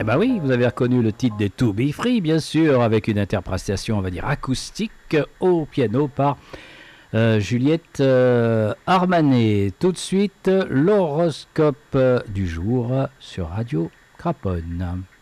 Eh ben oui, vous avez reconnu le titre des To Be Free, bien sûr, avec une interprétation, on va dire, acoustique au piano par Juliette Armanet. Tout de suite, l'horoscope du jour sur Radio Craponne.